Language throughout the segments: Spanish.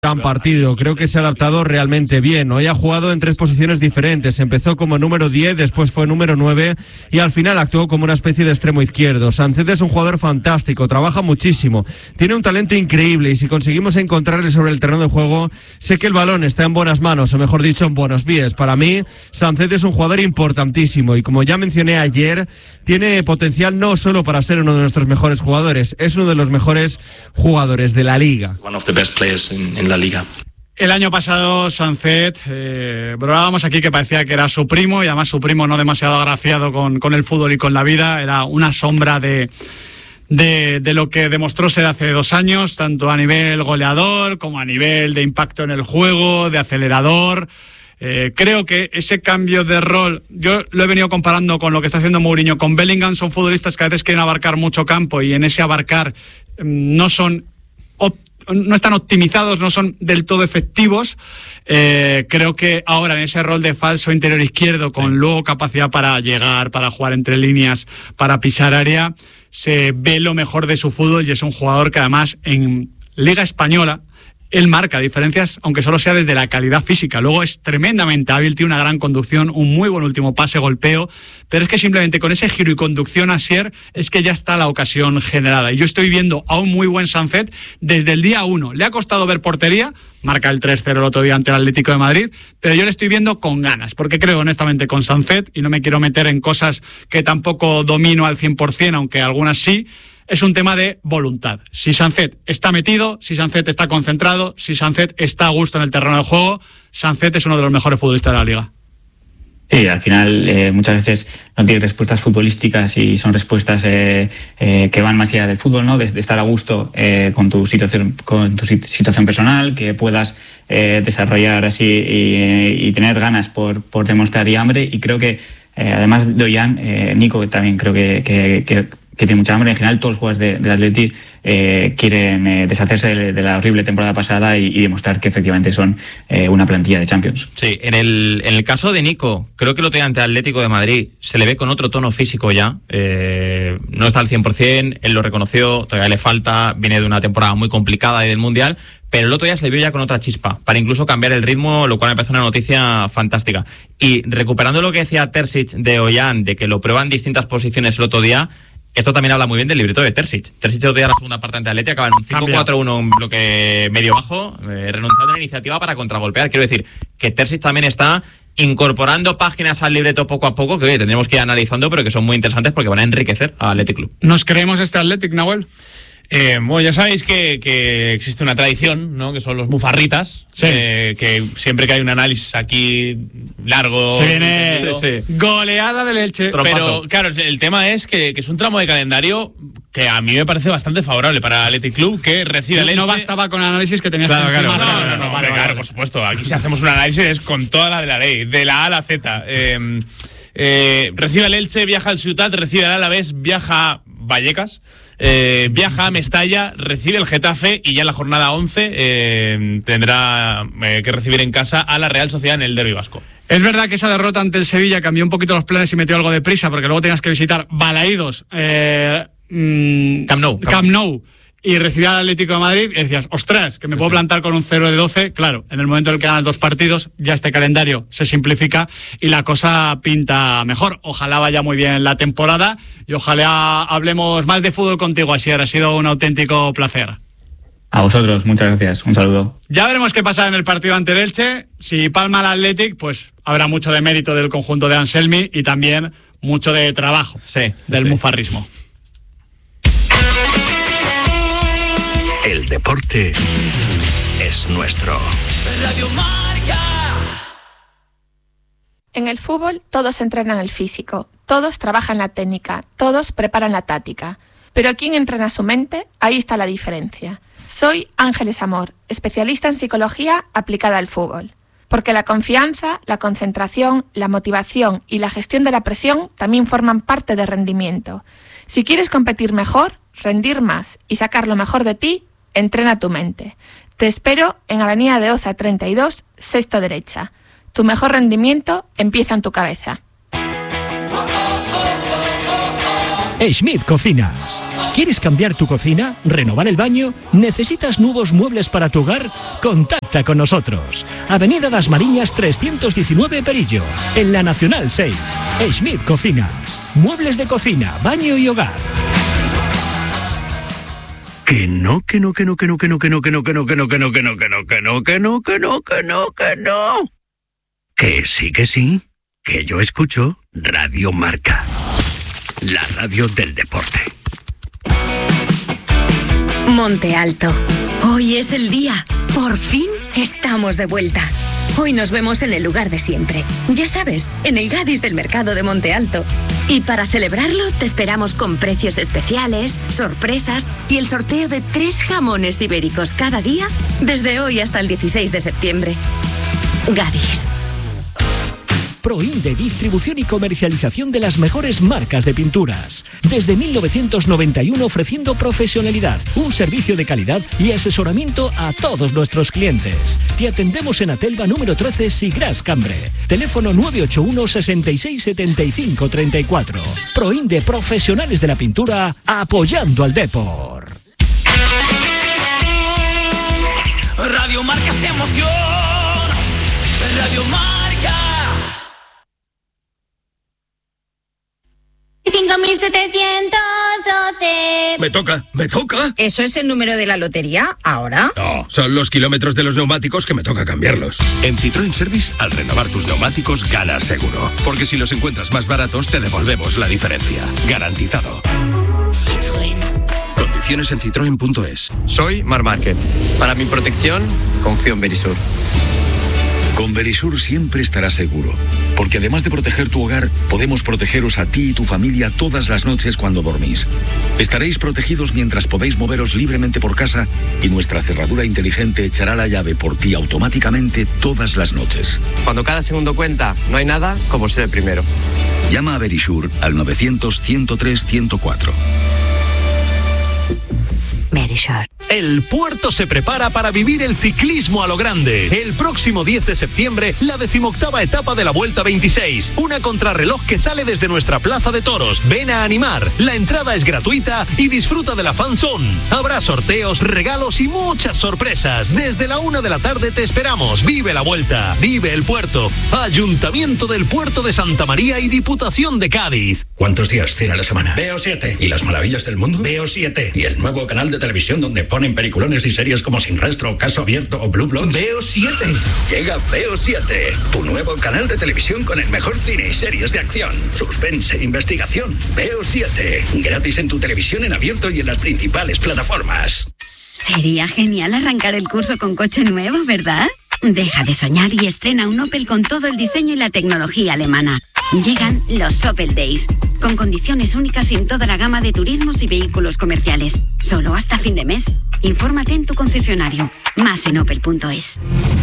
Gran partido, creo que se ha adaptado realmente bien. Hoy ha jugado en 3 posiciones diferentes. Empezó como número 10, después fue número 9 y al final actuó como una especie de extremo izquierdo. Sánchez es un jugador fantástico, trabaja muchísimo, tiene un talento increíble y si conseguimos encontrarle sobre el terreno de juego, sé que el balón está en buenas manos, o mejor dicho, en buenos pies. Para mí, Sánchez es un jugador importantísimo y como ya mencioné ayer, tiene potencial no solo para ser uno de nuestros mejores jugadores, es uno de los mejores jugadores de la liga. One of the best players in la liga. El año pasado Sánchez, probábamos aquí que parecía que era su primo y además su primo no demasiado agraciado con el fútbol y con la vida, era una sombra de lo que demostró ser hace 2 años, tanto a nivel goleador como a nivel de impacto en el juego, de acelerador. Creo que ese cambio de rol, yo lo he venido comparando con lo que está haciendo Mourinho con Bellingham, son futbolistas que a veces quieren abarcar mucho campo y en ese abarcar no están optimizados, no son del todo efectivos. Creo que ahora en ese rol de falso interior izquierdo, con luego capacidad para llegar, para jugar entre líneas, para pisar área, se ve lo mejor de su fútbol y es un jugador que además en Liga Española él marca diferencias, aunque solo sea desde la calidad física. Luego es tremendamente hábil, tiene una gran conducción, un muy buen último pase, golpeo, pero es que simplemente con ese giro y conducción Asier es que ya está la ocasión generada. Y yo estoy viendo a un muy buen Sánchez desde el día 1. Le ha costado ver portería, marca el 3-0 el otro día ante el Atlético de Madrid, pero yo le estoy viendo con ganas, porque creo honestamente con Sánchez, y no me quiero meter en cosas que tampoco domino al 100%, aunque algunas sí, es un tema de voluntad. Si Sánchez está metido, si Sánchez está concentrado, si Sánchez está a gusto en el terreno de juego, Sánchez es uno de los mejores futbolistas de la liga. Sí, al final muchas veces no tiene respuestas futbolísticas y son respuestas que van más allá del fútbol, ¿no? De estar a gusto con tu situación personal, que puedas desarrollar así y tener ganas por demostrar y hambre. Y creo que además de Ollán, Nico también creo que tiene mucha hambre. En general todos los jugadores del Atleti quieren deshacerse de la horrible temporada pasada y demostrar que efectivamente son una plantilla de Champions. Sí, en el caso de Nico, creo que lo tiene ante Atlético de Madrid, se le ve con otro tono físico ya, no está al 100%, él lo reconoció, todavía le falta, viene de una temporada muy complicada y del Mundial, pero el otro día se le vio ya con otra chispa, para incluso cambiar el ritmo, lo cual me parece una noticia fantástica. Y recuperando lo que decía Terzic de Ollán, de que lo prueba en distintas posiciones el otro día, esto también habla muy bien del libreto de Terzic. Terzic el otro día la segunda parte ante Atleti acaba en un 5-4-1, un bloque medio bajo, renunciando a la iniciativa para contragolpear. Quiero decir que Terzic también está incorporando páginas al libreto poco a poco, que oye, tendremos que ir analizando, pero que son muy interesantes porque van a enriquecer al Athletic Club. ¿Nos creemos este Athletic, Nahuel? Bueno, ya sabéis que existe una tradición, ¿no? Que son los mufarritas, sí. Que siempre que hay un análisis aquí largo se viene goleada del Elche. Pero claro, el tema es que es un tramo de calendario que a mí me parece bastante favorable para el Athletic Club, que recibe el Elche. No bastaba con el análisis que tenías claro, que Vale, claro, por supuesto. Aquí si hacemos un análisis es con toda la de la ley, de la A a la Z. Recibe el Elche, viaja al Ciutat, recibe el Alavés, viaja a Vallecas. Viaja a Mestalla, recibe el Getafe y ya en la jornada 11 tendrá que recibir en casa a la Real Sociedad en el derbi vasco. Es verdad que esa derrota ante el Sevilla cambió un poquito los planes y metió algo de prisa, porque luego tenías que visitar Balaídos, Camp Nou y recibir al Atlético de Madrid y decías, ostras, que me puedo plantar con un 0-12. Claro, en el momento en el que ganas 2 partidos, ya este calendario se simplifica y la cosa pinta mejor. Ojalá vaya muy bien la temporada y ojalá hablemos más de fútbol contigo, Asier. Ha sido un auténtico placer. A vosotros, muchas gracias. Un saludo. Ya veremos qué pasa en el partido ante el Elche. Si palma el Athletic, pues habrá mucho de mérito del conjunto de Anselmi y también mucho de trabajo del mufarrismo. El deporte es nuestro. Radio Marca. En el fútbol todos entrenan el físico, todos trabajan la técnica, todos preparan la táctica. Pero ¿quién entrena su mente? Ahí está la diferencia. Soy Ángeles Amor, especialista en psicología aplicada al fútbol. Porque la confianza, la concentración, la motivación y la gestión de la presión también forman parte del rendimiento. Si quieres competir mejor, rendir más y sacar lo mejor de ti, entrena tu mente. Te espero en Avenida de Oza 32, sexto derecha. Tu mejor rendimiento empieza en tu cabeza. Schmidt Cocinas. ¿Quieres cambiar tu cocina? ¿Renovar el baño? ¿Necesitas nuevos muebles para tu hogar? Contacta con nosotros. Avenida Das Mariñas 319 Perillo, en la Nacional 6. Schmidt Cocinas. Muebles de cocina, baño y hogar. Que no. Que sí. Que yo escucho Radio Marca. La radio del deporte. Monte Alto. Hoy es el día. Por fin estamos de vuelta. Hoy nos vemos en el lugar de siempre. Ya sabes, en el Gadis del Mercado de Monte Alto. Y para celebrarlo, te esperamos con precios especiales, sorpresas y el sorteo de 3 jamones ibéricos cada día desde hoy hasta el 16 de septiembre. Gadis. Proinde, distribución y comercialización de las mejores marcas de pinturas. Desde 1991 ofreciendo profesionalidad, un servicio de calidad y asesoramiento a todos nuestros clientes. Te atendemos en Atelva número 13, Sigras Cambre. Teléfono 981 66 75 34. Proinde, profesionales de la pintura, apoyando al deporte. Radio Marca se emoción. Radio Marca. 5.712. Me toca. ¿Eso es el número de la lotería? ¿Ahora? No, son los kilómetros de los neumáticos que me toca cambiarlos. En Citroën Service, al renovar tus neumáticos, ganas seguro. Porque si los encuentras más baratos, te devolvemos la diferencia. Garantizado. Citroën. Condiciones en citroen.es. Soy Marc Márquez. Para mi protección, confío en Verisur. Con Verisur siempre estarás seguro, porque además de proteger tu hogar, podemos protegeros a ti y tu familia todas las noches cuando dormís. Estaréis protegidos mientras podéis moveros libremente por casa y nuestra cerradura inteligente echará la llave por ti automáticamente todas las noches. Cuando cada segundo cuenta, no hay nada como ser el primero. Llama a Verisur al 900-103-104. Verisur. El puerto se prepara para vivir el ciclismo a lo grande. El próximo 10 de septiembre, la 18ª etapa de la Vuelta 26. Una contrarreloj que sale desde nuestra plaza de toros. Ven a animar. La entrada es gratuita y disfruta de la fan zone. Habrá sorteos, regalos y muchas sorpresas. Desde la 1 de la tarde te esperamos. Vive la Vuelta. Vive el puerto. Ayuntamiento del Puerto de Santa María y Diputación de Cádiz. ¿Cuántos días tiene la semana? Veo 7. ¿Y las maravillas del mundo? Veo 7. ¿Y el nuevo canal de televisión donde ponen peliculones y series como Sin Rastro, Caso Abierto o Blue Bloods? Veo 7. Llega Veo 7, tu nuevo canal de televisión con el mejor cine y series de acción, suspense e investigación. Veo 7, gratis en tu televisión en abierto y en las principales plataformas. Sería genial arrancar el curso con coche nuevo, ¿verdad? Deja de soñar y estrena un Opel con todo el diseño y la tecnología alemana. Llegan los Opel Days, con condiciones únicas en toda la gama de turismos y vehículos comerciales. Solo hasta fin de mes. Infórmate en tu concesionario. Más en opel.es.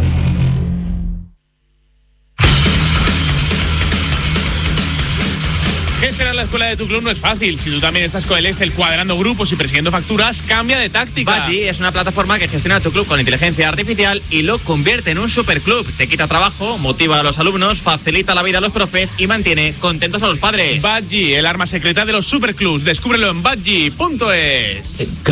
Gestionar la escuela de tu club no es fácil. Si tú también estás con el Excel cuadrando grupos y persiguiendo facturas, cambia de táctica. Badgie es una plataforma que gestiona tu club con inteligencia artificial y lo convierte en un superclub. Te quita trabajo, motiva a los alumnos, facilita la vida a los profes y mantiene contentos a los padres. Badgie, el arma secreta de los superclubs. Descúbrelo en badgie.es.